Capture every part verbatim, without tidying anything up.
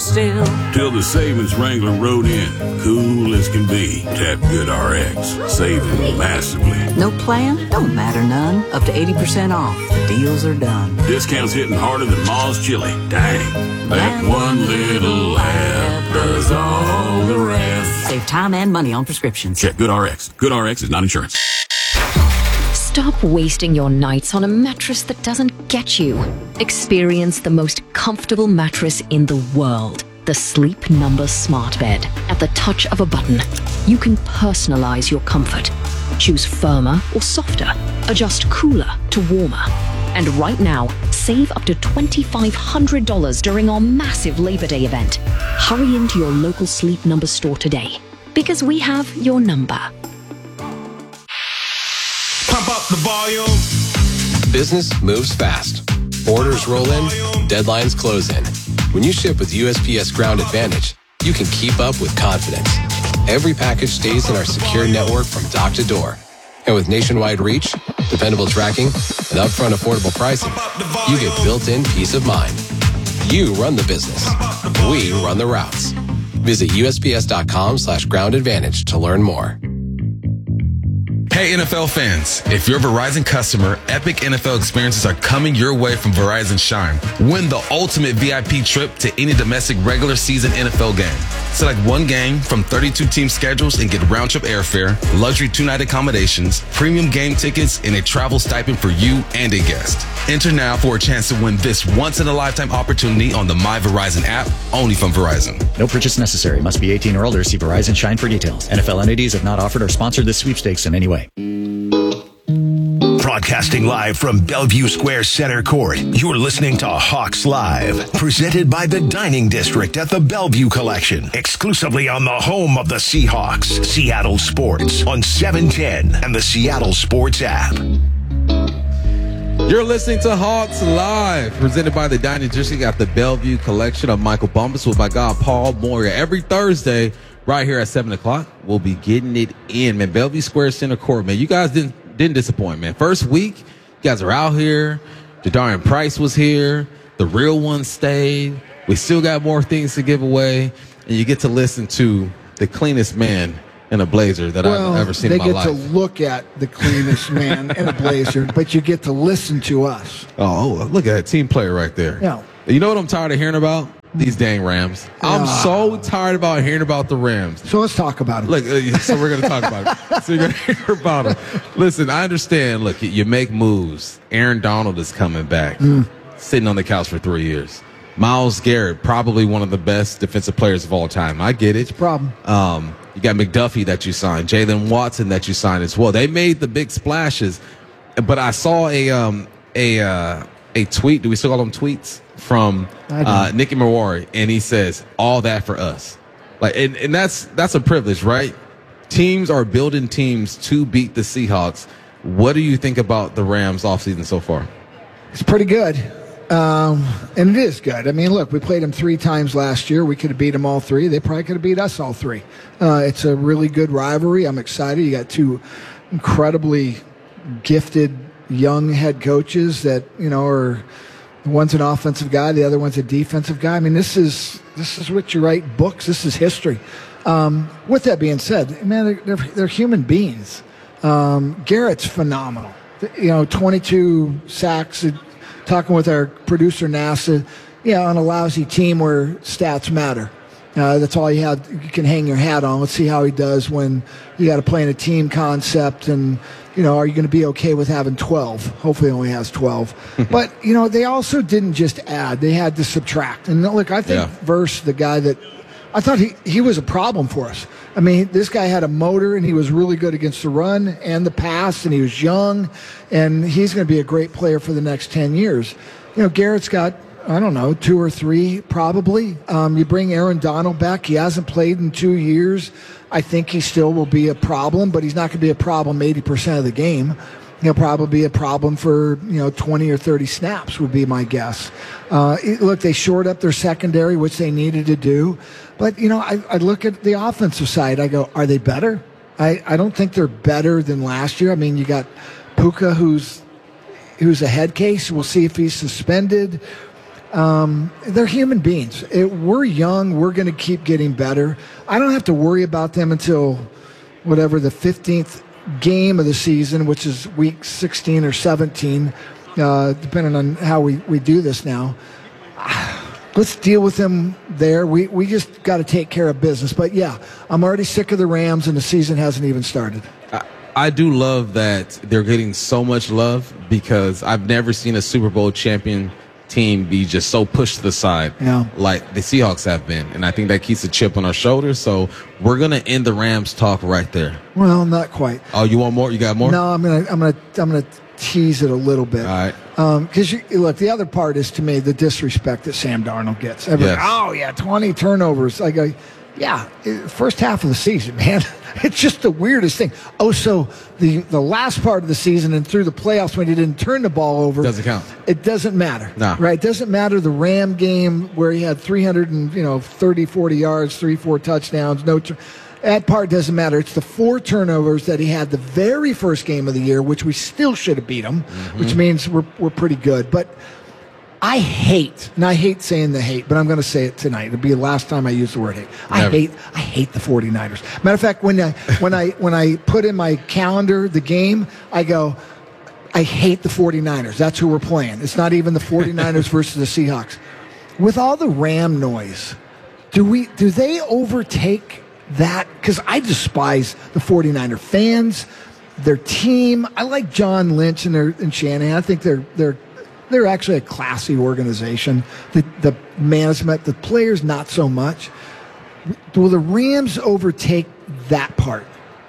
Still. Till the savings Wrangler rode in, cool as can be. Tap GoodRx, saving massively. No plan? Don't matter none. Up to eighty percent off. Deals are done. Discounts hitting harder than Ma's chili. Dang. That one little app does all the rest. Save time and money on prescriptions. Check GoodRx. GoodRx is not insurance. Stop wasting your nights on a mattress that doesn't get you. Experience the most comfortable mattress in the world. The Sleep Number Smart Bed. At the touch of a button, you can personalize your comfort. Choose firmer or softer. Adjust cooler to warmer. And right now, save up to two thousand five hundred dollars during our massive Labor Day event. Hurry into your local Sleep Number store today, because we have your number. Pump up the volume. Business moves fast. Orders roll in, deadlines close in. When you ship with U S P S Ground Advantage, you can keep up with confidence. Every package stays in our secure network from dock to door. And with nationwide reach, dependable tracking, and upfront affordable pricing, you get built-in peace of mind. You run the business. We run the routes. Visit U S P S dot com slash ground advantage to learn more. Hey N F L fans, if you're a Verizon customer, epic N F L experiences are coming your way from Verizon Shine. Win the ultimate V I P trip to any domestic regular season N F L game. Select one game from thirty-two team schedules and get round-trip airfare, luxury two-night accommodations, premium game tickets, and a travel stipend for you and a guest. Enter now for a chance to win this once-in-a-lifetime opportunity on the My Verizon app, only from Verizon. No purchase necessary. Must be eighteen or older. See Verizon Shine for details. N F L entities have not offered or sponsored this sweepstakes in any way. Broadcasting live from Bellevue Square Center Court, you're listening to Hawks Live, presented by the Dining District at the Bellevue Collection, exclusively on the home of the Seahawks, Seattle Sports, on seven ten and the Seattle Sports app. You're listening to Hawks Live, presented by the Dining District at the Bellevue Collection. I'm Michael Bumpus with my guy, Paul Moyer. Every Thursday, right here at seven o'clock, we'll be getting it in, man. Bellevue Square Center Court, man. You guys didn't didn't disappoint, man. First week, you guys are out here. Jadarian Price was here. The real one stayed. We still got more things to give away. And you get to listen to the cleanest man in a blazer that well, I've ever seen in my life. They get to look at the cleanest man in a blazer, but you get to listen to us. Oh, look at that team player right there. Yeah. You know what I'm tired of hearing about? These dang Rams. I'm Ah. so tired about hearing about the Rams. So let's talk about it. Look, uh, so we're going to talk about it. So you're going to hear about them. Listen, I understand. Look, you make moves. Aaron Donald is coming back, mm. sitting on the couch for three years. Myles Garrett, probably one of the best defensive players of all time. I get it. It's a problem. Um, you got McDuffie that you signed, Jalen Watson that you signed as well. They made the big splashes, but I saw a um, a uh, a tweet. Do we still call them tweets? From uh, Nicky Marwari, and he says, all that for us. Like, and, and that's that's a privilege, right? Teams are building teams to beat the Seahawks. What do you think about the Rams offseason so far? It's pretty good. Um, and it is good. I mean, look, we played them three times last year. We could have beat them all three. They probably could have beat us all three. Uh, it's a really good rivalry. I'm excited. You got two incredibly gifted young head coaches that, you know, are – one's an offensive guy, the other one's a defensive guy. I mean, this is this is what you write books. This is history. Um, with that being said, man, they're, they're, they're human beings. Um, Garrett's phenomenal. You know, twenty-two sacks. Talking with our producer NASA, yeah, on a lousy team where stats matter. Uh, that's all you have. You can hang your hat on. Let's see how he does when you got to play in a team concept. And, you know, are you going to be okay with having twelve? Hopefully he only has twelve. But, you know, they also didn't just add. They had to subtract. And, look, I think yeah. Verse, the guy that – I thought he, he was a problem for us. I mean, this guy had a motor, and he was really good against the run and the pass, and he was young. And he's going to be a great player for the next ten years. You know, Garrett's got – I don't know, two or three probably. Um, you bring Aaron Donald back. He hasn't played in two years. I think he still will be a problem, but he's not going to be a problem eighty percent of the game. He'll probably be a problem for, you know, twenty or thirty snaps would be my guess. Uh, it, look, they shored up their secondary, which they needed to do. But, you know, I, I look at the offensive side. I go, are they better? I, I don't think they're better than last year. I mean, you got Puka, who's who's a head case. We'll see if he's suspended. Um, they're human beings. It, we're young. We're going to keep getting better. I don't have to worry about them until whatever the fifteenth game of the season, which is week sixteen or seventeen, uh, depending on how we, we do this now. Let's deal with them there. We we just got to take care of business. But, yeah, I'm already sick of the Rams, and the season hasn't even started. I, I do love that they're getting so much love because I've never seen a Super Bowl champion team be just so pushed to the side yeah. like the Seahawks have been. And I think that keeps a chip on our shoulders. So we're going to end the Rams talk right there. Well, not quite. Oh, you want more? You got more? No, I'm going to I'm going to I'm going to tease it a little bit. All right. Because, um, look, the other part is, to me, the disrespect that Sam Darnold gets. Everybody, yes. Oh, yeah, twenty turnovers. I go, yeah, first half of the season, man. It's just the weirdest thing. Oh, so the, the last part of the season and through the playoffs when he didn't turn the ball over. Doesn't count. It doesn't matter. No. Right? It doesn't matter the Ram game where he had three hundred and, you know, thirty, forty yards, three, four touchdowns, no tur- That part doesn't matter. It's the four turnovers that he had the very first game of the year, which we still should have beat him, mm-hmm. which means we're we're pretty good. But I hate, and I hate saying the hate, but I'm going to say it tonight. It'll be the last time I use the word hate. I Never. hate I hate the 49ers. Matter of fact, when I when I when I put in my calendar the game, I go, I hate the 49ers. That's who we're playing. It's not even the 49ers versus the Seahawks. With all the Ram noise, do we do they overtake that? Because I despise the 49er fans, their team. I like John Lynch and, their, and Shanahan. I think they're they're they're actually a classy organization. The the management, the players, not so much. Will the Rams overtake that part?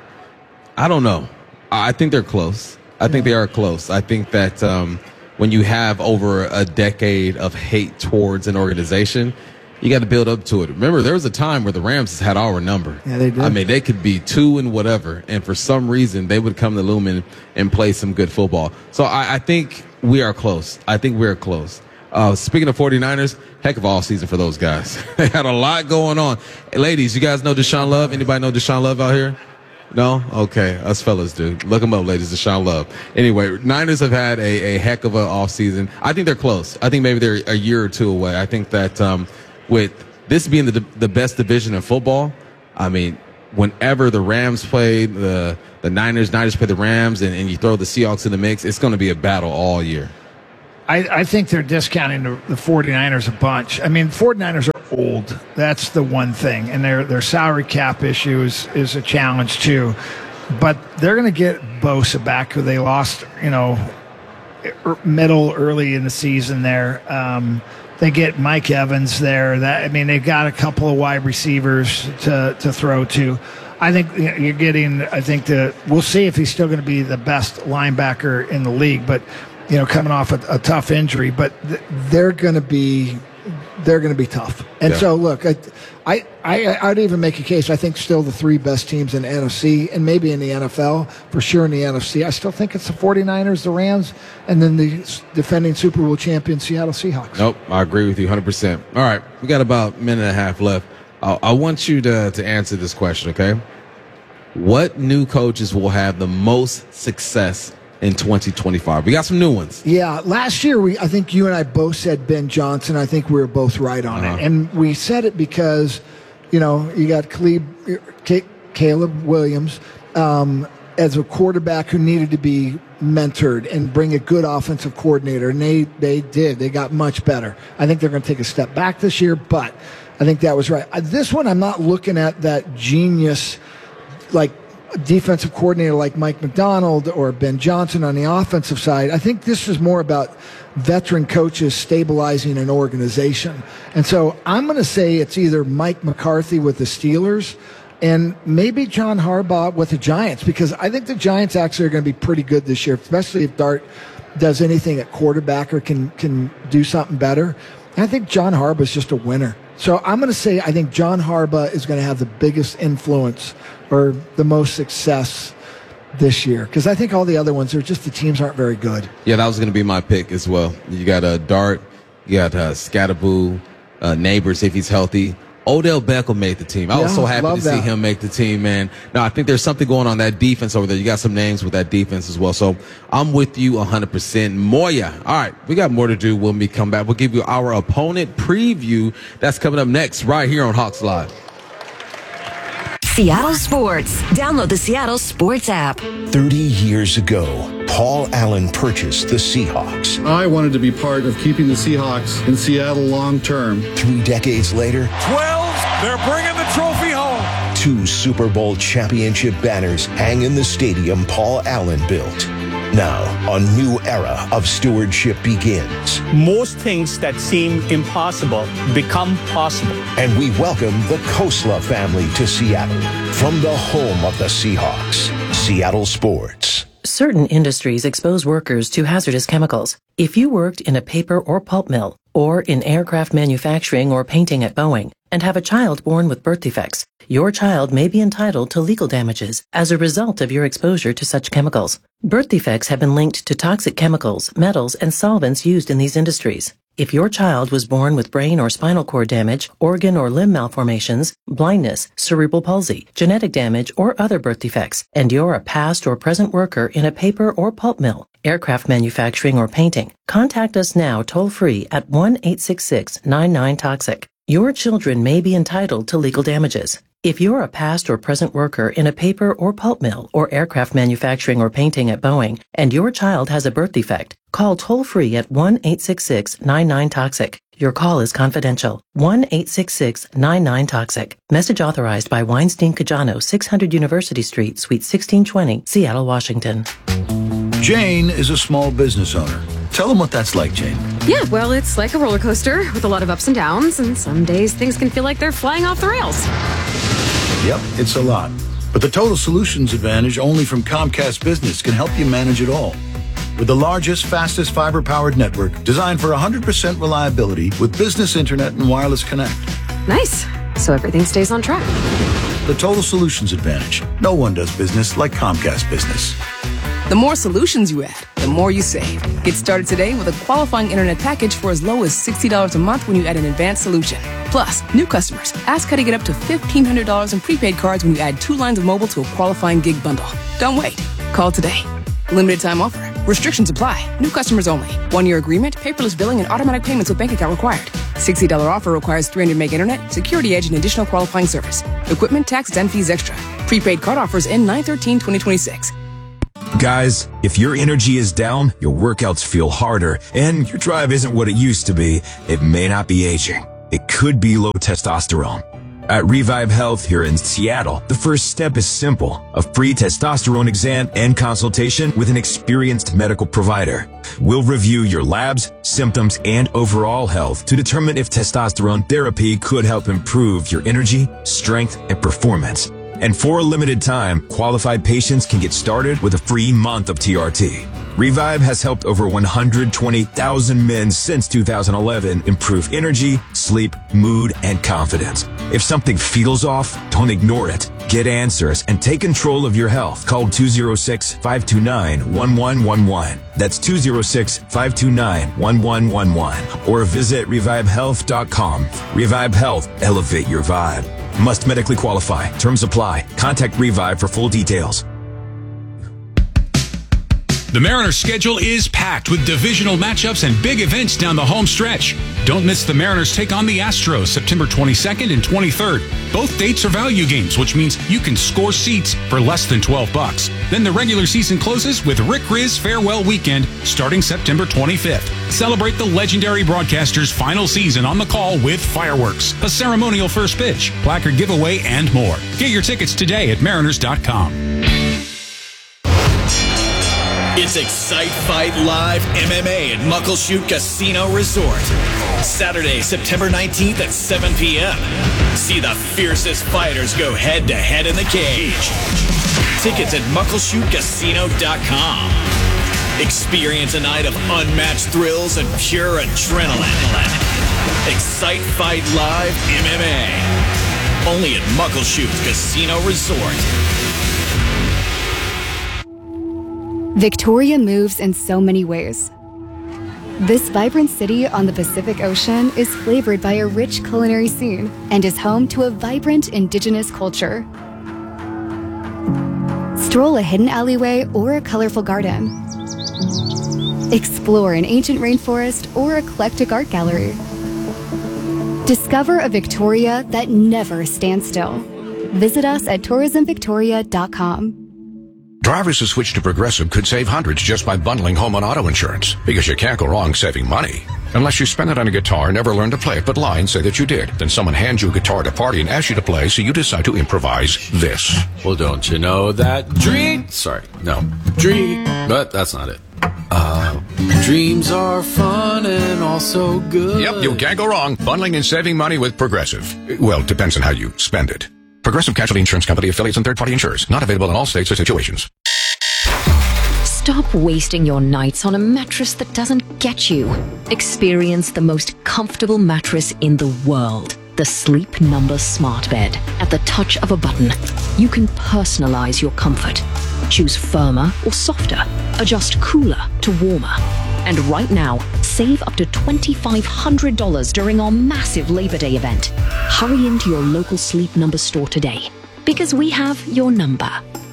I don't know. I think they're close. I think they are close. I think that um, when you have over a decade of hate towards an organization, you got to build up to it. Remember, there was a time where the Rams had our number. Yeah, they did. I mean, they could be two and whatever, and for some reason, they would come to Lumen and play some good football. So I, I think we are close. I think we're close. Uh, speaking of 49ers, heck of all season for those guys. They had a lot going on. Hey, ladies, you guys know Deshaun Love? Anybody know Deshaun Love out here? No? Okay. Us fellas do. Look him up, ladies. Deshaun Love. Anyway, Niners have had a, a heck of an offseason. I think they're close. I think maybe they're a year or two away. I think that um, with this being the the best division in football, I mean, whenever the Rams play the, the Niners, Niners play the Rams, and, and you throw the Seahawks in the mix, it's going to be a battle all year. I, I think they're discounting the, the 49ers a bunch. I mean, 49ers are old. That's the one thing. And their their salary cap issue is, is a challenge, too. But they're going to get Bosa back, who they lost, you know, middle, early in the season there. Um, they get Mike Evans there. That I mean, they've got a couple of wide receivers to, to throw to. I think you're getting, I think the, we'll see if he's still going to be the best linebacker in the league, but you know, coming off a, a tough injury, but th- they're going to be they're going to be tough. And yeah. so, look, I, I, I, I'd even make a case. I think still the three best teams in the N F C and maybe in the N F L, for sure in the N F C. I still think it's the 49ers, the Rams, and then the defending Super Bowl champion Seattle Seahawks. Nope, I agree with you one hundred percent. All right, we got about a minute and a half left. I, I want you to, to answer this question, okay? What new coaches will have the most success in twenty twenty-five? We got some new ones. Yeah, last year we I think you and I both said Ben Johnson. I think we were both right on uh-huh. it, and we said it because you know you got Caleb, Caleb Williams um, as a quarterback who needed to be mentored and bring a good offensive coordinator, and they they did. They got much better. I think they're going to take a step back this year, but I think that was right. This one I'm not looking at that genius like defensive coordinator like Mike McDonald or Ben Johnson on the offensive side. I think this is more about veteran coaches stabilizing an organization. And so I'm going to say it's either Mike McCarthy with the Steelers and maybe John Harbaugh with the Giants, because I think the Giants actually are going to be pretty good this year, especially if Dart does anything at quarterback or can, can do something better. And I think John Harbaugh is just a winner. So I'm going to say I think John Harbaugh is going to have the biggest influence or the most success this year, because I think all the other ones are just the teams aren't very good. Yeah, that was going to be my pick as well. You got uh, Dart, you got uh, Scatterboo, uh, Neighbors if he's healthy. Odell Beckham made the team. I Yeah, was so happy to love see that. him make the team, man. Now, I think there's something going on that defense over there. You got some names with that defense as well. So I'm with you one hundred percent. Moya. All right, we got more to do when we come back. We'll give you our opponent preview. That's coming up next right here on Hawks Live. Seattle Sports. Download the Seattle Sports app. thirty years ago, Paul Allen purchased the Seahawks. I wanted to be part of keeping the Seahawks in Seattle long term. Three decades later, twelve, they're bringing the trophy home. Two Super Bowl championship banners hang in the stadium Paul Allen built. Now, a new era of stewardship begins. Most things that seem impossible become possible. And we welcome the Khosla family to Seattle from the home of the Seahawks, Seattle Sports. Certain industries expose workers to hazardous chemicals. If you worked in a paper or pulp mill, or in aircraft manufacturing or painting at Boeing, and have a child born with birth defects, your child may be entitled to legal damages as a result of your exposure to such chemicals. Birth defects have been linked to toxic chemicals, metals, and solvents used in these industries. If your child was born with brain or spinal cord damage, organ or limb malformations, blindness, cerebral palsy, genetic damage, or other birth defects, and you're a past or present worker in a paper or pulp mill, aircraft manufacturing, or painting, contact us now toll-free at one eight six six nine nine toxic. Your children may be entitled to legal damages. If you're a past or present worker in a paper or pulp mill or aircraft manufacturing or painting at Boeing, and your child has a birth defect, call toll-free at one eight six six nine nine toxic. Your call is confidential. one eight six six nine nine toxic. Message authorized by Weinstein Cajano, six hundred University Street, Suite sixteen twenty, Seattle, Washington. Jane is a small business owner. Tell them what that's like, Jane. Yeah, well, it's like a roller coaster with a lot of ups and downs, and some days things can feel like they're flying off the rails. Yep, it's a lot. But the Total Solutions Advantage only from Comcast Business can help you manage it all. With the largest, fastest fiber-powered network designed for one hundred percent reliability with business internet and wireless connect. Nice. So everything stays on track. The Total Solutions Advantage. No one does business like Comcast Business. The more solutions you add, the more you save. Get started today with a qualifying internet package for as low as sixty dollars a month when you add an advanced solution. Plus, new customers, ask how to get up to fifteen hundred dollars in prepaid cards when you add two lines of mobile to a qualifying gig bundle. Don't wait. Call today. Limited time offer. Restrictions apply. New customers only. One-year agreement, paperless billing, and automatic payments with bank account required. sixty dollars offer requires three hundred meg internet, security edge, and additional qualifying service. Equipment, tax, and fees extra. Prepaid card offers end nine thirteen twenty twenty-six. Guys, if your energy is down, your workouts feel harder, and your drive isn't what it used to be, it may not be aging. It could be low testosterone. At Revive Health here in Seattle, the first step is simple. A free testosterone exam and consultation with an experienced medical provider. We'll review your labs, symptoms, and overall health to determine if testosterone therapy could help improve your energy, strength, and performance. And for a limited time, qualified patients can get started with a free month of T R T. Revive has helped over one hundred twenty thousand men since two thousand eleven improve energy, sleep, mood, and confidence. If something feels off, don't ignore it. Get answers and take control of your health. Call two oh six, five two nine, one one one one. That's two oh six, five two nine, one one one one. Or visit revive health dot com. Revive Health. Elevate your vibe. Must medically qualify. Terms apply. Contact Revive for full details. The Mariners' schedule is packed with divisional matchups and big events down the home stretch. Don't miss the Mariners take on the Astros September twenty-second and twenty-third. Both dates are value games, which means you can score seats for less than twelve bucks. Then the regular season closes with Rick Riz Farewell Weekend starting September twenty-fifth. Celebrate the legendary broadcaster's final season on the call with fireworks, a ceremonial first pitch, placard giveaway, and more. Get your tickets today at mariners dot com. It's Excite Fight Live M M A at Muckleshoot Casino Resort. Saturday, September nineteenth at seven p.m. See the fiercest fighters go head-to-head in the cage. Tickets at muckleshoot casino dot com. Experience a night of unmatched thrills and pure adrenaline. Excite Fight Live M M A. Only at Muckleshoot Casino Resort. Victoria moves in so many ways. This vibrant city on the Pacific Ocean is flavored by a rich culinary scene and is home to a vibrant indigenous culture. Stroll a hidden alleyway or a colorful garden. Explore an ancient rainforest or eclectic art gallery. Discover a Victoria that never stands still. Visit us at tourism victoria dot com. Drivers who switch to Progressive could save hundreds just by bundling home and auto insurance, because you can't go wrong saving money. Unless you spend it on a guitar and never learn to play it, but lie and say that you did. Then someone hands you a guitar at a party and asks you to play, so you decide to improvise this. Well, don't you know that dream... Sorry, no. Dream... But that's not it. Uh, dreams are fun and also good. Yep, you can't go wrong bundling and saving money with Progressive. Well, it depends on how you spend it. Progressive Casualty Insurance Company, affiliates, and third-party insurers. Not available in all states or situations. Stop wasting your nights on a mattress that doesn't get you. Experience the most comfortable mattress in the world. The Sleep Number Smart Bed. At the touch of a button, you can personalize your comfort. Choose firmer or softer. Adjust cooler to warmer. And right now, save up to two thousand five hundred dollars during our massive Labor Day event. Hurry into your local Sleep Number store today, because we have your number.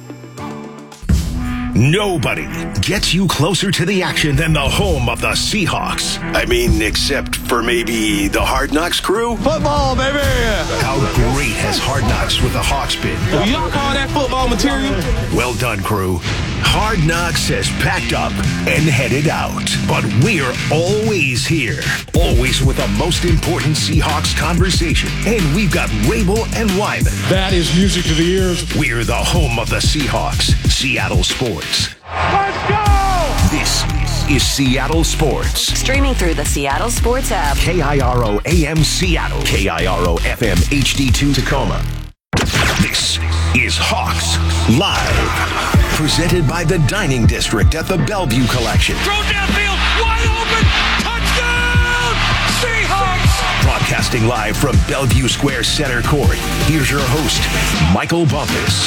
Nobody gets you closer to the action than the home of the Seahawks. I mean, except for maybe the Hard Knocks crew. Football, baby! How great has Hard Knocks with the Hawks been? Do y'all call that football material? Well done, crew. Hard Knocks has packed up and headed out. But we're always here. Always with the most important Seahawks conversation. And we've got Rabel and Wyman. That is music to the ears. We're the home of the Seahawks. Seattle Sports. Let's go! This is Seattle Sports. Streaming through the Seattle Sports app. K I R O A M Seattle. K I R O F M H D two Tacoma. This is Hawks Live. Presented by the Dining District at the Bellevue Collection. Throw downfield, wide open, touchdown, Seahawks! Broadcasting live from Bellevue Square Center Court. Here's your host, Michael Bumpus.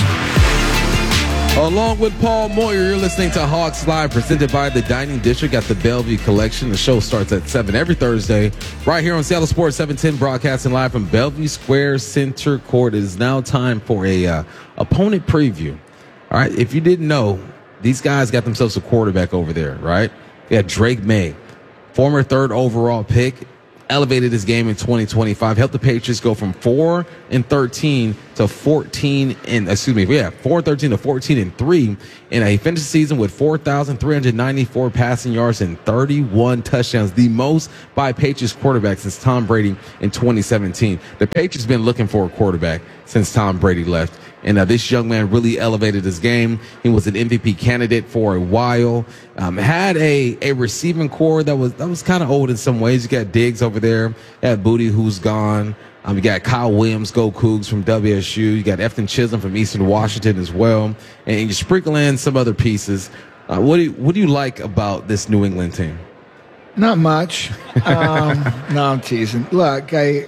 Along with Paul Moyer, you're listening to Hawks Live, presented by the Dining District at the Bellevue Collection. The show starts at seven every Thursday, right here on Seattle Sports seven ten, broadcasting live from Bellevue Square Center Court. It is now time for a uh, opponent preview. All right, if you didn't know, these guys got themselves a quarterback over there, right? They had Drake May, former third overall pick, elevated his game in twenty twenty-five, helped the Patriots go from four and thirteen to fourteen and excuse me, yeah, four and thirteen to fourteen and three, and he finished the season with four thousand three hundred ninety-four passing yards and thirty-one touchdowns, the most by a Patriots quarterback since Tom Brady in twenty seventeen. The Patriots been looking for a quarterback since Tom Brady left. And uh, this young man really elevated his game. He was an M V P candidate for a while. Um, had a, a receiving core that was that was kind of old in some ways. You got Diggs over there. You had Booty, who's gone. Um, you got Kyle Williams, Go Cougs from W S U. You got Efton Chisholm from Eastern Washington as well. And you sprinkle in some other pieces. Uh, what do you, what do you like about this New England team? Not much. Um, no, I'm teasing. Look, I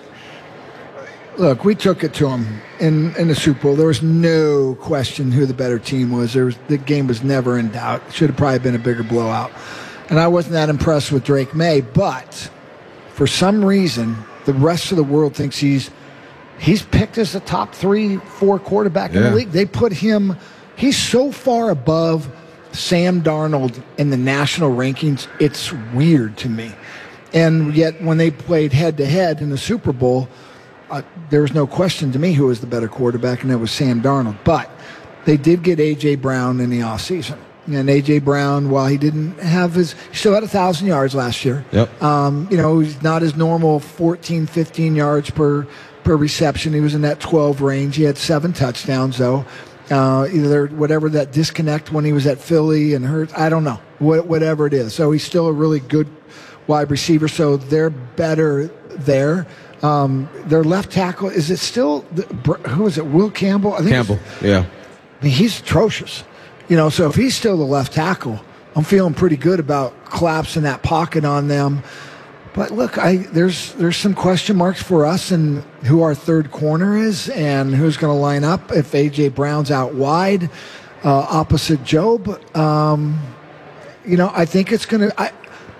look. We took it to them in in the Super Bowl. There was no question who the better team was. There was the game was never in doubt. It should have probably been a bigger blowout. And I wasn't that impressed with Drake May, but for some reason, the rest of the world thinks he's he's picked as a top three, four quarterback in Yeah. the league. They put him. He's so far above Sam Darnold in the national rankings. It's weird to me. And yet, when they played head to head in the Super Bowl, uh, there was no question to me who was the better quarterback, and that was Sam Darnold. But they did get A J. Brown in the offseason. And A J. Brown, while he didn't have his, he still had one thousand yards last year. Yep. Um, you know, he's not his normal fourteen, fifteen yards per, per reception. He was in that twelve range. He had seven touchdowns, though. Uh, either whatever that disconnect when he was at Philly and Hurts, I don't know, what, whatever it is. So he's still a really good wide receiver. So they're better there. Um, their left tackle, is it still, the, who is it, Will Campbell? I think Campbell, yeah. I mean, he's atrocious. You know, so if he's still the left tackle, I'm feeling pretty good about collapsing that pocket on them. But look, I there's there's some question marks for us and who our third corner is and who's going to line up if A J. Brown's out wide uh, opposite Job. Um, you know, I think it's going to.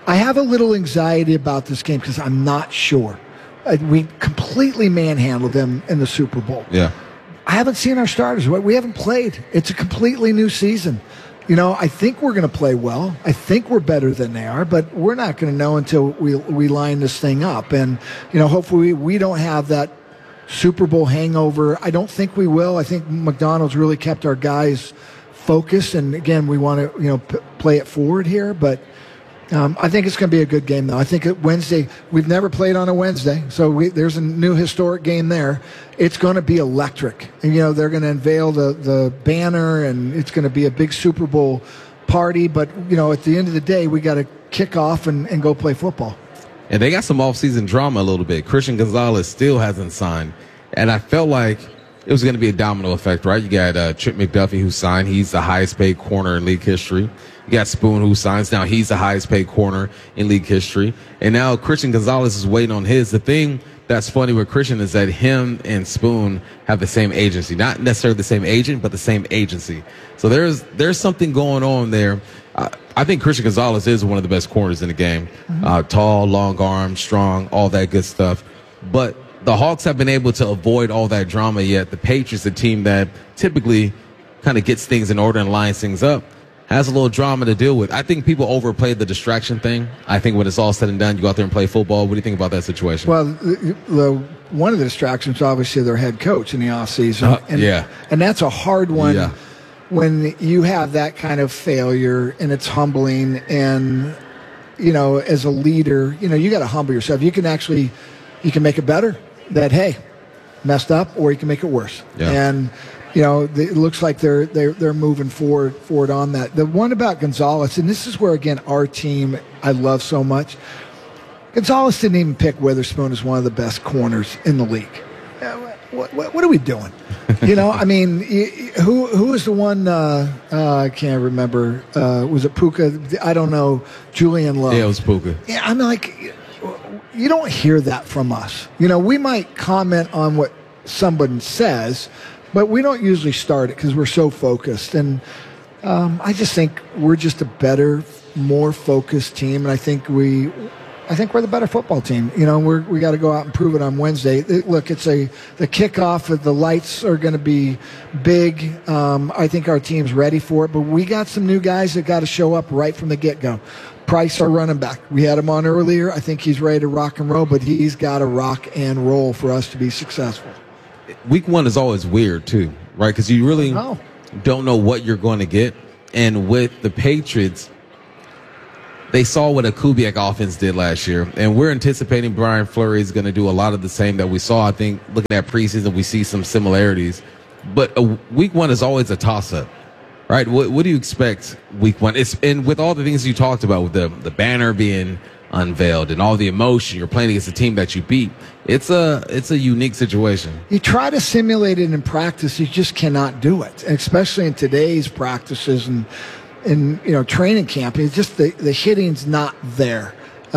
I have a little anxiety about this game because I'm not sure. Uh, we completely manhandled them in the Super Bowl. Yeah. I haven't seen our starters. We haven't played. It's a completely new season. You know, I think we're going to play well. I think we're better than they are, but we're not going to know until we we line this thing up. And, you know, hopefully we don't have that Super Bowl hangover. I don't think we will. I think McDonald's really kept our guys focused. And, again, we want to, you know, p- play it forward here. But um, I think it's going to be a good game, though. I think that Wednesday, we've never played on a Wednesday, so we, there's a new historic game there. It's going to be electric. And, you know, they're going to unveil the, the banner, and it's going to be a big Super Bowl party. But, you know, at the end of the day, we got to kick off and, and go play football. And they got some off-season drama a little bit. Christian Gonzalez still hasn't signed. And I felt like it was going to be a domino effect, right? You got uh, Trent McDuffie who signed. He's the highest-paid corner in league history. You got Spoon who signs. Now he's the highest-paid corner in league history. And now Christian Gonzalez is waiting on his. The thing that's funny with Christian is that him and Spoon have the same agency. Not necessarily the same agent, but the same agency. So there's there's something going on there. Uh, I think Christian Gonzalez is one of the best corners in the game. Mm-hmm. Uh, tall, long arms, strong, all that good stuff. But the Hawks have been able to avoid all that drama yet. The Patriots, a team that typically kind of gets things in order and lines things up, has a little drama to deal with. I think people overplay the distraction thing. I think when it's all said and done, you go out there and play football. What do you think about that situation? Well, the, the, one of the distractions is obviously their head coach in the offseason. Uh, and, yeah. And that's a hard one yeah. when you have that kind of failure, and it's humbling. And, you know, as a leader, you know, you got to humble yourself. You can actually, you can make it better that, hey, messed up, or you can make it worse. Yeah. And, you know, it looks like they're they're they're moving forward forward on that. The one about Gonzalez, and this is where again our team I love so much. Gonzalez didn't even pick Witherspoon as one of the best corners in the league. What, what, what are we doing? You know, I mean, who who is the one? Uh, uh, I can't remember. Uh, was it Puka? I don't know. Julian Love. Yeah, it was Puka. Yeah, I'm like, you don't hear that from us. You know, we might comment on what someone says, but we don't usually start it because we're so focused. And um, I just think we're just a better, more focused team. And I think we, I think we're the better football team. You know, we're, we got to go out and prove it on Wednesday. It, look, it's a the kickoff. The lights are going to be big. Um, I think our team's ready for it. But we got some new guys that got to show up right from the get-go. Price, our running back. We had him on earlier. I think he's ready to rock and roll, but he's got to rock and roll for us to be successful. Week one is always weird, too, right? Because you really know. don't know what you're going to get. And with the Patriots, they saw what a Kubiak offense did last year. And we're anticipating Brian Fleury is going to do a lot of the same that we saw. I think looking at preseason, we see some similarities. But a week one is always a toss-up. Right, what, what do you expect week one? It's and with all the things you talked about, with the the banner being unveiled and all the emotion, you're playing against a team that you beat. It's a it's a unique situation. You try to simulate it in practice, you just cannot do it, and especially in today's practices and in you know training camp. It's just the the hitting's not there.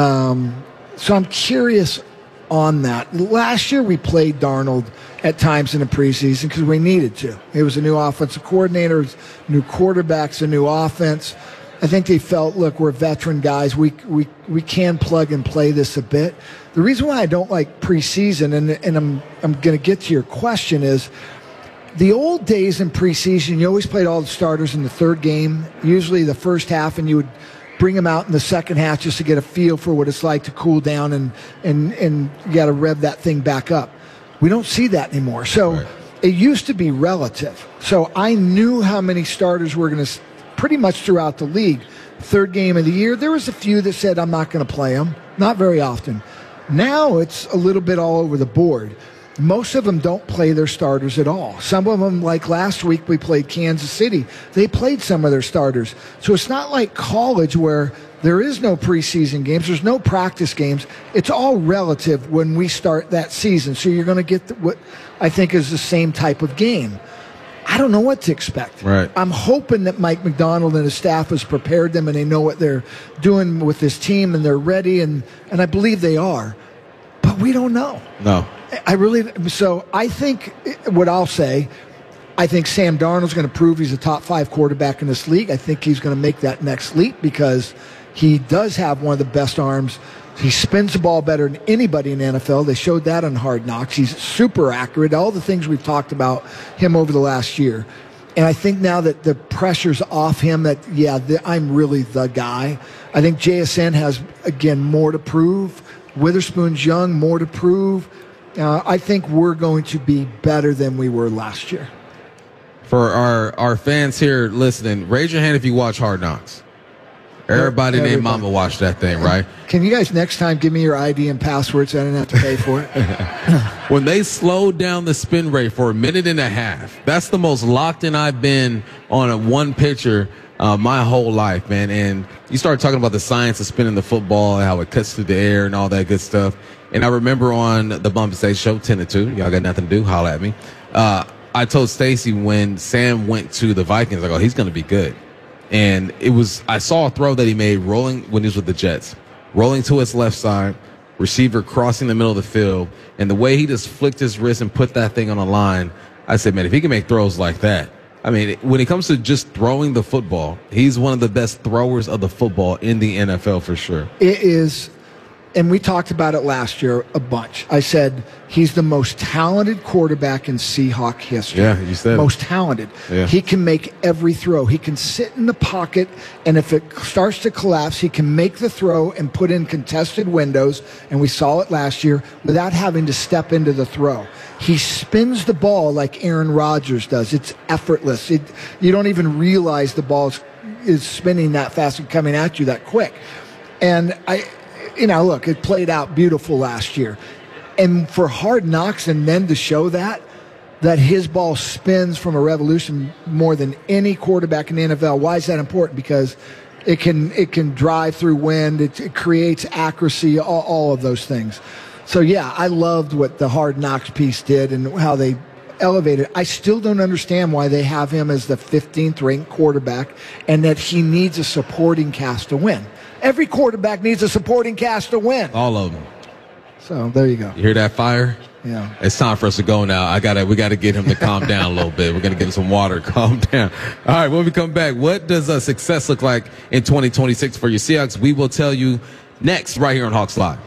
Um, so I'm curious on that. Last year we played Darnold at times in the preseason because we needed to. It was a new offensive coordinator, new quarterbacks, a new offense. I think they felt, look, we're veteran guys. We we we can plug and play this a bit. The reason why I don't like preseason, and and I'm I'm going to get to your question, is the old days in preseason, you always played all the starters in the third game, usually the first half, and you would bring them out in the second half just to get a feel for what it's like to cool down, and and and you got to rev that thing back up. We don't see that anymore. So right. It used to be relative. So I knew how many starters were going to pretty much throughout the league. Third game of the year, there was a few that said, I'm not going to play them. Not very often. Now it's a little bit all over the board. Most of them don't play their starters at all. Some of them, like last week, we played Kansas City. They played some of their starters. So it's not like college where there is no preseason games. There's no practice games. It's all relative when we start that season. So you're going to get what I think is the same type of game. I don't know what to expect. Right. I'm hoping that Mike Macdonald and his staff has prepared them and they know what they're doing with this team and they're ready, and, and I believe they are. But we don't know. No. I really – so I think what I'll say, I think Sam Darnold's going to prove he's a top five quarterback in this league. I think he's going to make that next leap because He does have one of the best arms. He spins the ball better than anybody in the N F L. They showed that on Hard Knocks. He's super accurate. All the things we've talked about him over the last year. And I think now that the pressure's off him, that, yeah, the, I'm really the guy. I think J S N has, again, more to prove. Witherspoon's young, more to prove. Uh, I think we're going to be better than we were last year. For our, our fans here listening, raise your hand if you watch Hard Knocks. Everybody, Everybody named Mama watched that thing, right? Can you guys next time give me your I D and password so I didn't have to pay for it? When they slowed down the spin rate for a minute and a half, that's the most locked in I've been on a one pitcher uh, my whole life, man. And you started talking about the science of spinning the football and how it cuts through the air and all that good stuff. And I remember on the Bump and Stage show, ten to two, y'all got nothing to do, holla at me. Uh, I told Stacy when Sam went to the Vikings, I go, he's going to be good. And it was, I saw a throw that he made rolling when he was with the Jets, rolling to his left side, receiver crossing the middle of the field. And the way he just flicked his wrist and put that thing on the line, I said, man, if he can make throws like that, I mean, when it comes to just throwing the football, he's one of the best throwers of the football in the N F L for sure. It is. And we talked about it last year a bunch. I said he's the most talented quarterback in Seahawk history. Yeah, you said most it. talented. Yeah. He can make every throw. He can sit in the pocket, and if it starts to collapse, he can make the throw and put in contested windows, and we saw it last year, without having to step into the throw. He spins the ball like Aaron Rodgers does. It's effortless. It, you don't even realize the ball is, is spinning that fast and coming at you that quick. And I... You know, look, it played out beautiful last year. And for Hard Knocks and then to show that, that his ball spins from a revolution more than any quarterback in the N F L. Why is that important? Because it can it can drive through wind. It, it creates accuracy, all, all of those things. So, yeah, I loved what the Hard Knocks piece did and how they elevated. I still don't understand why they have him as the fifteenth ranked quarterback and that he needs a supporting cast to win. Every quarterback needs a supporting cast to win. All of them. So there you go. You hear that fire? Yeah. It's time for us to go now. I gotta, we gotta get him to calm down a little bit. We're gonna get him some water, calm down. All right, when we come back, what does uh, success look like in twenty twenty-six for your Seahawks? We will tell you next, right here on Hawks Live.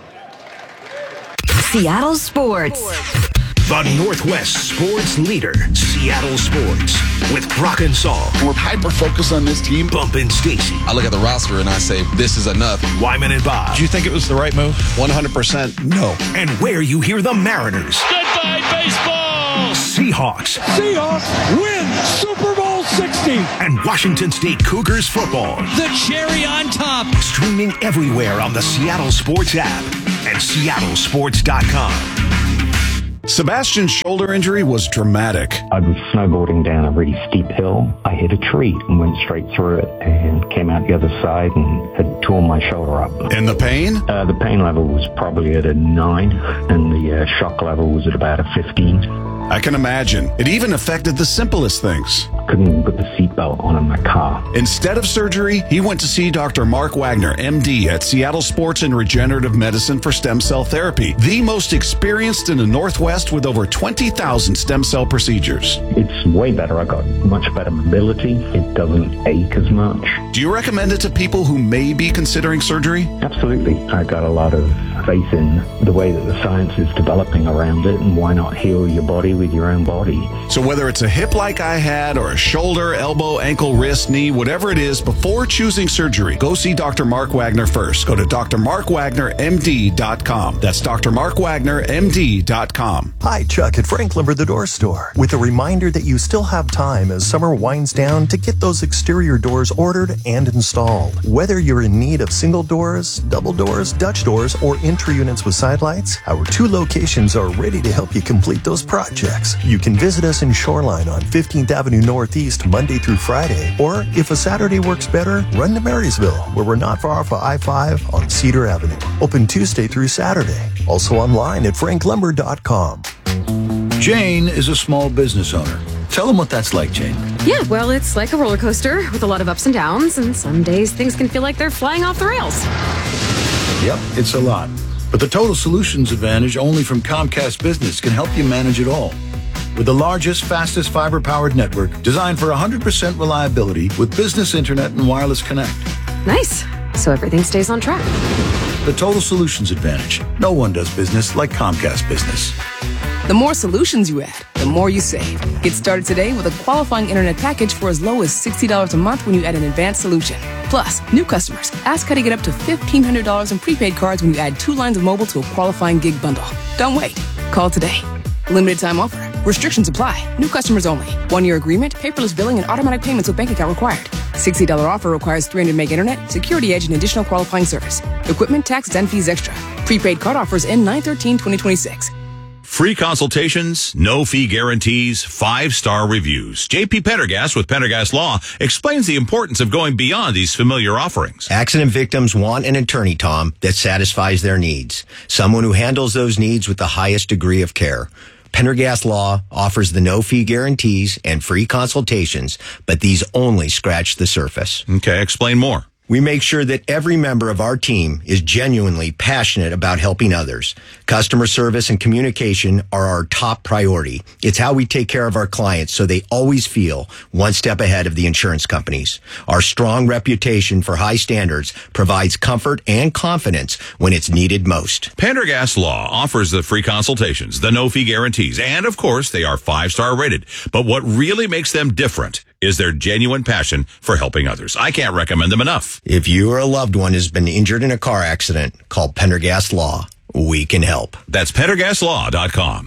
Seattle Sports. The Northwest sports leader, Seattle Sports, with Brock and Saul. We're hyper-focused on this team. Bump and Stacy. I look at the roster and I say, this is enough. Wyman and Bob. Do you think it was the right move? one hundred percent no. And where you hear the Mariners. Goodbye, baseball! Seahawks. Seahawks win Super Bowl sixty. And Washington State Cougars football. The cherry on top. Streaming everywhere on the Seattle Sports app and seattle sports dot com. Sebastian's shoulder injury was dramatic. I was snowboarding down a really steep hill. I hit a tree and went straight through it and came out the other side and had torn my shoulder up. And the pain? Uh, the pain level was probably at a nine and the uh, shock level was at about a fifteen. I can imagine. It even affected the simplest things. Couldn't even put the seatbelt on in my car. Instead of surgery, he went to see Doctor Mark Wagner, M D, at Seattle Sports and Regenerative Medicine for Stem Cell Therapy, the most experienced in the Northwest with over twenty thousand stem cell procedures. It's way better. I got much better mobility. It doesn't ache as much. Do you recommend it to people who may be considering surgery? Absolutely. I got a lot of faith in the way that the science is developing around it, and why not heal your body with your own body? So whether it's a hip like I had or a shoulder, elbow, ankle, wrist, knee, whatever it is, before choosing surgery, go see Doctor Mark Wagner first. Go to D R Mark Wagner M D dot com. That's D R Mark Wagner M D dot com. Hi, Chuck at Frank Lumber The Door Store, with a reminder that you still have time as summer winds down to get those exterior doors ordered and installed. Whether you're in need of single doors, double doors, Dutch doors, or entry units with side lights, our two locations are ready to help you complete those projects. You can visit us in Shoreline on fifteenth Avenue Northeast Monday through Friday, or if a Saturday works better, run to Marysville, where we're not far off of I five on Cedar Avenue. Open Tuesday through Saturday. Also online at frank lumber dot com. Jane is a small business owner. Tell them what that's like, Jane. Yeah, well, it's like a roller coaster with a lot of ups and downs, and some days things can feel like they're flying off the rails. Yep, it's a lot. But the Total Solutions Advantage only from Comcast Business can help you manage it all. With the largest, fastest fiber-powered network designed for one hundred percent reliability with business internet and wireless connect. Nice. so everything stays on track. The Total Solutions Advantage. No one does business like Comcast Business. The more solutions you add, the more you save. Get started today with a qualifying internet package for as low as sixty dollars a month when you add an advanced solution. Plus, new customers, ask how to get up to fifteen hundred dollars in prepaid cards when you add two lines of mobile to a qualifying gig bundle. Don't wait. Call today. Limited time offer. Restrictions apply. New customers only. One-year agreement, paperless billing, and automatic payments with bank account required. sixty dollars offer requires three hundred meg internet, security edge, and additional qualifying service. Equipment, tax, and fees extra. Prepaid card offers end nine thirteen twenty twenty-six. Free consultations, no fee guarantees, five-star reviews. J P Pendergast with Pendergast Law explains the importance of going beyond these familiar offerings. Accident victims want an attorney, Tom, that satisfies their needs. Someone who handles those needs with the highest degree of care. Pendergast Law offers the no-fee guarantees and free consultations, but these only scratch the surface. Okay, explain more. We make sure that every member of our team is genuinely passionate about helping others. Customer service and communication are our top priority. It's how we take care of our clients so they always feel one step ahead of the insurance companies. Our strong reputation for high standards provides comfort and confidence when it's needed most. Pendergast Law offers the free consultations, the no-fee guarantees, and of course, they are five-star rated. But what really makes them different is their genuine passion for helping others. I can't recommend them enough. If you or a loved one has been injured in a car accident, call Pendergast Law. We can help. That's pendergast law dot com.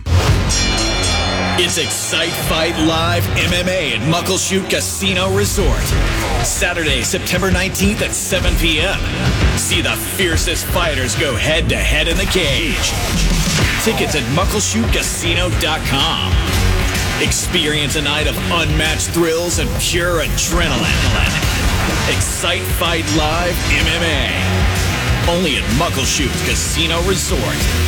It's Excite Fight Live M M A at Muckleshoot Casino Resort. Saturday, September nineteenth at seven p.m. See the fiercest fighters go head-to-head in the cage. Tickets at muckleshoot casino dot com. Experience a night of unmatched thrills and pure adrenaline. Excite Fight Live M M A. Only at Muckleshoot Casino Resort.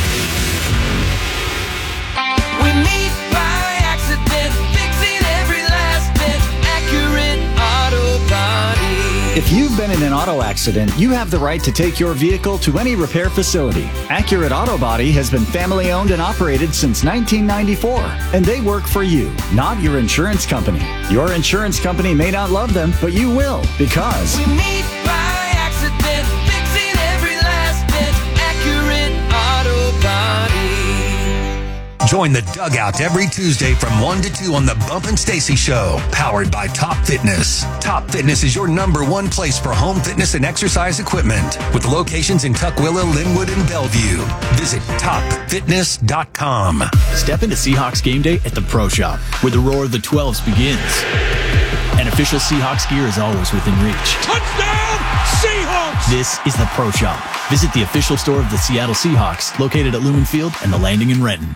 We meet by accident, fixing every last bit. Accurate Auto Body. If you've been in an auto accident, you have the right to take your vehicle to any repair facility. Accurate Auto Body has been family owned and operated since nineteen ninety-four, and they work for you, not your insurance company. Your insurance company may not love them, but you will, because we meet by accident, fixing every last bit. Accurate Auto Body. Join the Dugout every Tuesday from one to two on the Bump and Stacy Show, powered by Top Fitness. Top Fitness is your number one place for home fitness and exercise equipment, with locations in Tukwila, Linwood, and Bellevue. Visit top fitness dot com. Step into Seahawks game day at the Pro Shop, where the roar of the twelves begins. And official Seahawks gear is always within reach. Touchdown, Seahawks! This is the Pro Shop. Visit the official store of the Seattle Seahawks, located at Lumen Field and the Landing in Renton.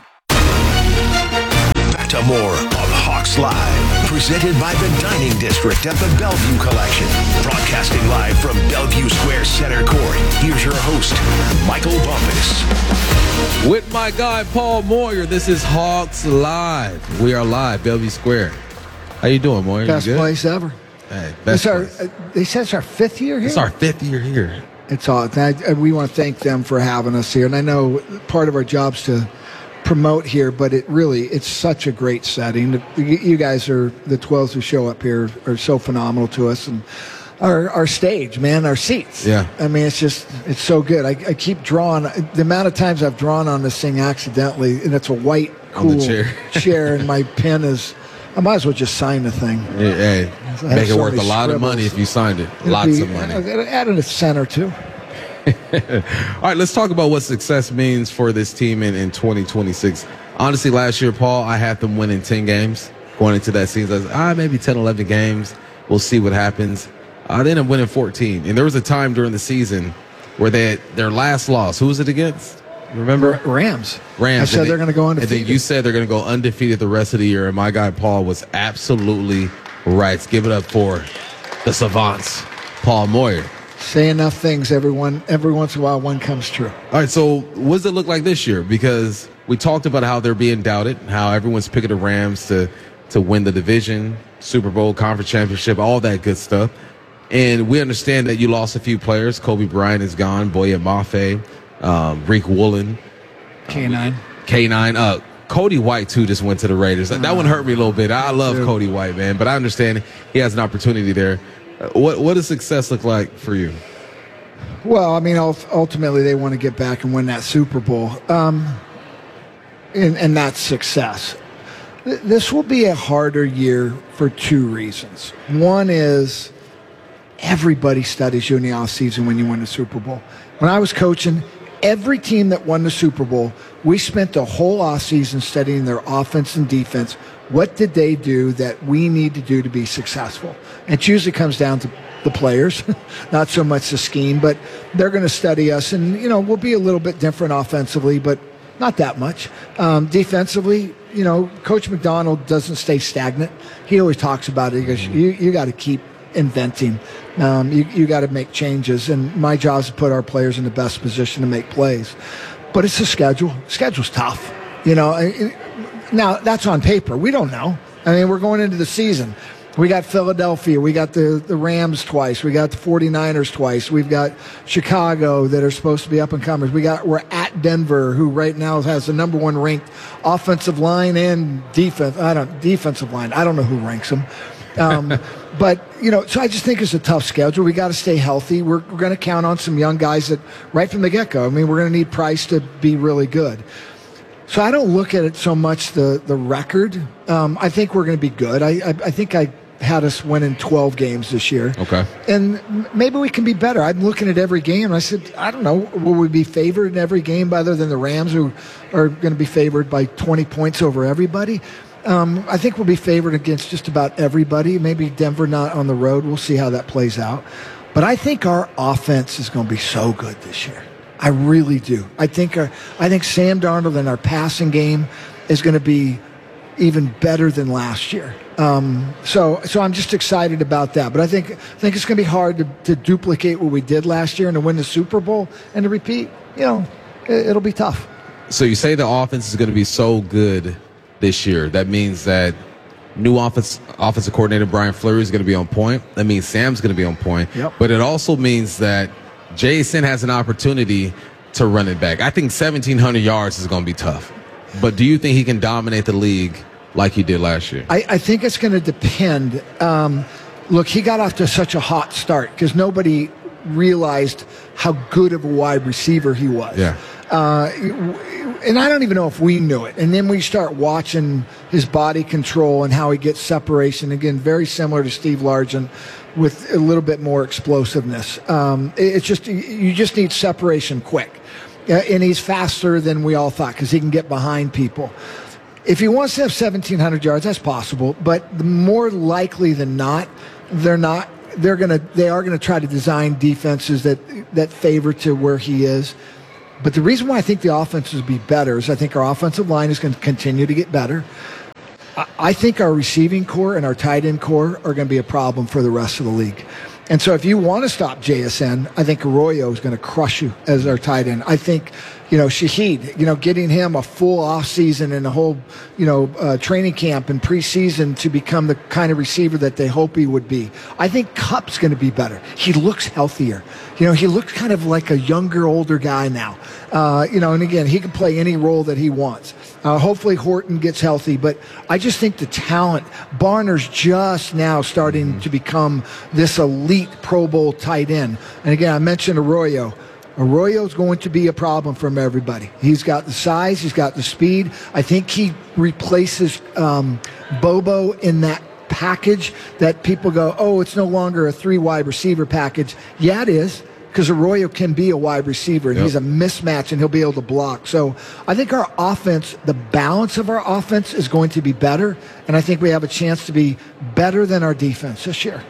To more of Hawks Live, presented by the Dining District at the Bellevue Collection. Broadcasting live from Bellevue Square Center Court, here's your host, Michael Bumpus. With my guy, Paul Moyer, this is Hawks Live. We are live, Bellevue Square. How you doing, Moyer? Best you good? place ever. Hey, best our, place. uh, they said it's our fifth year here? It's our fifth year here. It's all. I, we want to thank them for having us here. And I know part of our job's to promote here, but it really, it's such a great setting. You guys are, the twelves who show up here are so phenomenal to us. And our our stage, man, our seats. Yeah. I mean, it's just, it's so good. I, I keep drawing, the amount of times I've drawn on this thing accidentally, and it's a white, cool chair. chair, and my pen is, I might as well just sign the thing. Hey, hey make it so worth a lot scribbles. of money if you signed it. It'd Lots be, of money. Add in a center, too. All right, let's talk about what success means for this team in, in twenty twenty-six. Honestly, last year, Paul, I had them winning ten games going into that season. I was like, ah, maybe ten, eleven games. We'll see what happens. I ended up winning fourteen. And there was a time during the season where they had their last loss. Who was it against? Remember? Rams. Rams. I said they, they're going to go undefeated. And then you said they're going to go undefeated the rest of the year. And my guy, Paul, was absolutely right. Let's give it up for the savants, Paul Moyer. Say enough things, everyone. Every once in a while, one comes true. All right, so what does it look like this year? Because we talked about how they're being doubted, how everyone's picking the Rams to, to win the division, Super Bowl, conference championship, all that good stuff. And we understand that you lost a few players. Kobe Bryant is gone. Boye Mafe, um, Reek Woolen. K nine. K nine. Uh, Cody White, too, just went to the Raiders. That uh, one hurt me a little bit. I love too. Cody White, man. But I understand he has an opportunity there. What what does success look like for you? Well, I mean, ult- ultimately they want to get back and win that Super Bowl, um, and, and that's success. Th- this will be a harder year for two reasons. One is everybody studies you in the offseason when you win the Super Bowl. When I was coaching, every team that won the Super Bowl, we spent the whole offseason studying their offense and defense. What did they do that we need to do to be successful? And it usually comes down to the players, not so much the scheme, but they're going to study us. And, you know, we'll be a little bit different offensively, but not that much. Um, defensively, you know, Coach McDonald doesn't stay stagnant. He always talks about it. He goes, you, you got to keep inventing. Um, you you got to make changes. And my job is to put our players in the best position to make plays. But it's a schedule. Schedule's tough. You know, it, now that's on paper. We don't know. I mean, we're going into the season. We got Philadelphia. We got the, the Rams twice. We got the 49ers twice. We've got Chicago that are supposed to be up and comers. We got we're at Denver, who right now has the number one ranked offensive line and defense. I don't defensive line. I don't know who ranks them. Um, but you know, so I just think it's a tough schedule. We got to stay healthy. We're we're going to count on some young guys that right from the get go. I mean, we're going to need Price to be really good. So I don't look at it so much the the record. Um, I think we're going to be good. I, I I think I had us winning twelve games this year. Okay. And maybe we can be better. I'm looking at every game, and I said, I don't know, will we be favored in every game other than the Rams, who are going to be favored by twenty points over everybody? Um, I think we'll be favored against just about everybody. Maybe Denver not on the road. We'll see how that plays out. But I think our offense is going to be so good this year. I really do. I think our, I think Sam Darnold and our passing game is going to be even better than last year. Um, so, so I'm just excited about that. But I think, I think it's going to be hard to, to duplicate what we did last year and to win the Super Bowl and to repeat. You know, it, it'll be tough. So you say the offense is going to be so good this year. That means that new offense, offensive coordinator Brian Fleury is going to be on point. That means Sam's going to be on point. Yep. But it also means that Jason has an opportunity to run it back. I think seventeen hundred yards is going to be tough. But do you think he can dominate the league like he did last year? I, I think it's going to depend. Um, look, he got off to such a hot start because nobody realized how good of a wide receiver he was. Yeah. Uh, and I don't even know if we knew it. And then we start watching his body control and how he gets separation. Again, very similar to Steve Largent with a little bit more explosiveness. Um, it's just, you just need separation quick. Uh, and he's faster than we all thought because he can get behind people. If he wants to have seventeen hundred yards, that's possible. But more likely than not, they're not. They're gonna. They are gonna try to design defenses that that favor to where he is. But the reason why I think the offense will be better is I think our offensive line is going to continue to get better. I think our receiving core and our tight end core are going to be a problem for the rest of the league. And so if you want to stop J S N, I think Arroyo is going to crush you as our tight end. I think, you know, Shaheed, you know, getting him a full off season and a whole, you know, uh, training camp and preseason to become the kind of receiver that they hope he would be. I think Kupp's going to be better. He looks healthier. You know, he looks kind of like a younger, older guy now. Uh, you know, and again, he can play any role that he wants. Uh, hopefully Horton gets healthy, but I just think the talent, Barner's just now starting mm-hmm. to become this elite Pro Bowl tight end. And again, I mentioned Arroyo. Arroyo's going to be a problem from everybody. He's got the size, he's got the speed. I think he replaces um, Bobo in that package that people go, oh, it's no longer a three wide receiver package. Yeah, it is, because Arroyo can be a wide receiver, and yep. he's a mismatch, and he'll be able to block. So I think our offense, the balance of our offense is going to be better, and I think we have a chance to be better than our defense this year.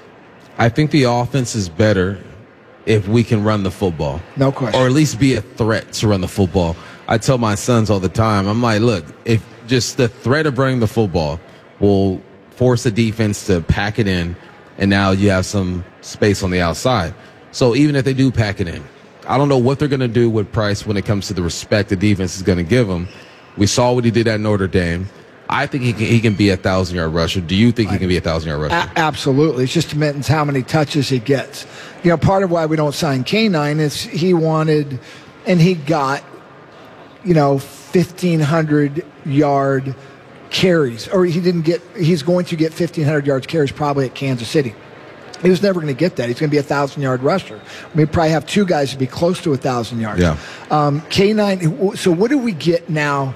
I think the offense is better if we can run the football. No question. Or at least be a threat to run the football. I tell my sons all the time, I'm like, look, if just the threat of running the football will force the defense to pack it in, and now you have some space on the outside. So even if they do pack it in, I don't know what they're going to do with Price when it comes to the respect the defense is going to give him. We saw what he did at Notre Dame. I think he can, he can be a thousand-yard rusher. Do you think he can be a thousand-yard rusher? A- absolutely. It's just depends how many touches he gets. You know, part of why we don't sign K nine is he wanted, and he got, you know, fifteen hundred yard carries. Or he didn't get, he's going to get fifteen hundred yards carries probably at Kansas City. He was never going to get that. He's going to be a thousand-yard rusher. We probably have two guys to be close to a thousand yards. Yeah. Um, K nine. So what do we get now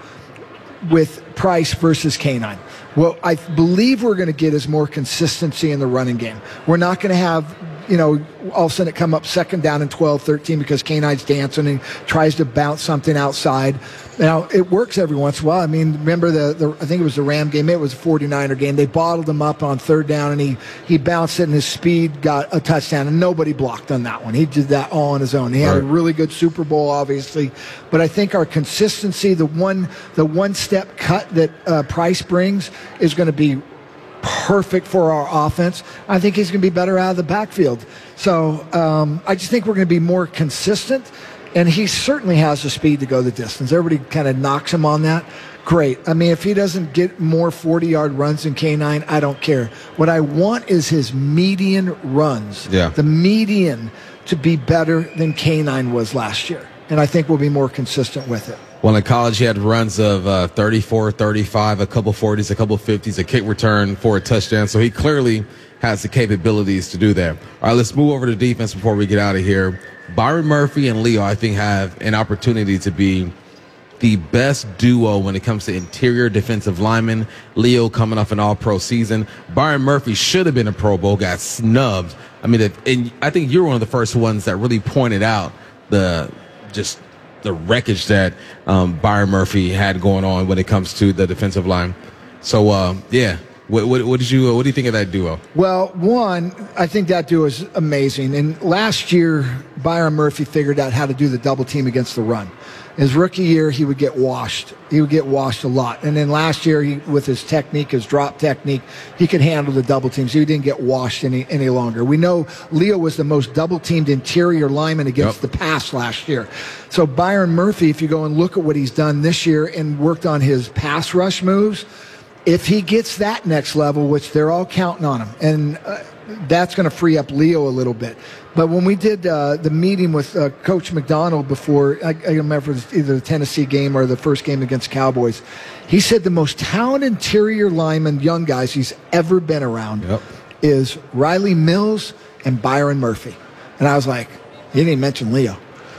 with Price versus K nine? What I believe we're going to get is more consistency in the running game. We're not going to have, you know, all of a sudden it come up second down and twelve, thirteen because K nine's dancing and tries to bounce something outside. Now, it works every once in a while. I mean, remember the, the I think it was the Ram game. It was a forty-niner game. They bottled him up on third down, and he, he bounced it, and his speed got a touchdown, and nobody blocked on that one. He did that all on his own. He had right. a really good Super Bowl, obviously. But I think our consistency, the one the one-step cut that uh, Price brings is going to be perfect for our offense. I think he's going to be better out of the backfield. So um, I just think we're going to be more consistent, and he certainly has the speed to go the distance. Everybody kind of knocks him on that. Great. I mean, if he doesn't get more forty-yard runs than K nine, I don't care. What I want is his median runs, yeah. the median, to be better than K nine was last year, and I think we'll be more consistent with it. Well, in college, he had runs of uh, thirty-four, thirty-five, a couple forties, a couple fifties, a kick return for a touchdown. So he clearly has the capabilities to do that. All right, let's move over to defense before we get out of here. Byron Murphy and Leo, I think, have an opportunity to be the best duo when it comes to interior defensive linemen. Leo coming off an all-pro season. Byron Murphy should have been a Pro Bowl, got snubbed. I mean, and I think you're one of the first ones that really pointed out the just – the wreckage that um, Byron Murphy had going on when it comes to the defensive line. So, uh, yeah, what, what, what did you what do you think of that duo? Well, one, I think that duo is amazing. And last year, Byron Murphy figured out how to do the double team against the run. His rookie year, he would get washed. He would get washed a lot. And then last year, he, with his technique, his drop technique, he could handle the double teams. He didn't get washed any, any longer. We know Leo was the most double-teamed interior lineman against yep. the pass last year. So Byron Murphy, if you go and look at what he's done this year and worked on his pass rush moves, if he gets that next level, which they're all counting on him, and uh, that's going to free up Leo a little bit. But when we did uh, the meeting with uh, Coach McDonald before, I, I remember either the Tennessee game or the first game against Cowboys, he said the most talented interior lineman, young guys he's ever been around yep. is Riley Mills and Byron Murphy. And I was like, he didn't even mention Leo.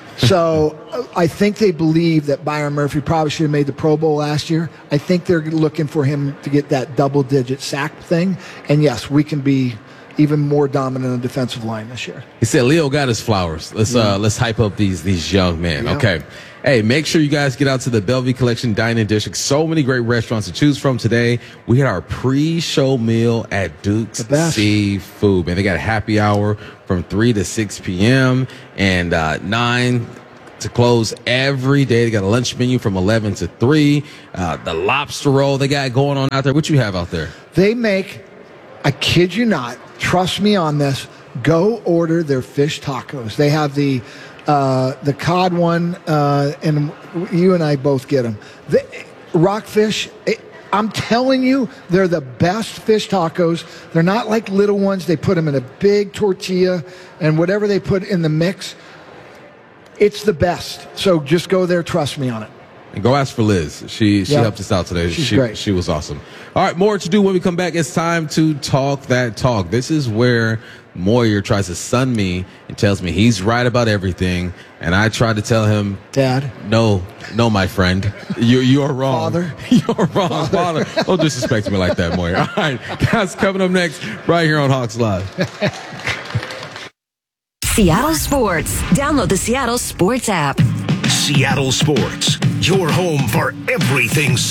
So I think they believe that Byron Murphy probably should have made the Pro Bowl last year. I think they're looking for him to get that double-digit sack thing. And, yes, we can be even more dominant on the defensive line this year. He said Leo got his flowers. Let's yeah. uh, let's hype up these these young men. Yeah. Okay. Hey, make sure you guys get out to the Bellevue Collection Dining District. So many great restaurants to choose from today. We had our pre-show meal at Duke's Seafood. Man, they got a happy hour from three to six p.m. and uh, nine to close every day. They got a lunch menu from eleven to three. Uh, the lobster roll they got going on out there. What you have out there? They make, I kid you not, trust me on this, go order their fish tacos. They have the uh, the cod one, uh, and you and I both get them. The rockfish, it, I'm telling you, they're the best fish tacos. They're not like little ones. They put them in a big tortilla, and whatever they put in the mix, it's the best. So just go there. Trust me on it. And go ask for Liz. She she yep. helped us out today. She's she, great. She was awesome. All right, more to do when we come back. It's time to talk that talk. This is where Moyer tries to sun me and tells me he's right about everything. And I try to tell him, Dad, no, no, my friend. You, you're wrong. Father. You're wrong, Father. Father. Don't disrespect me like that, Moyer. All right, guys, coming up next right here on Hawks Live. Seattle Sports. Download the Seattle Sports app. Seattle Sports, your home for everything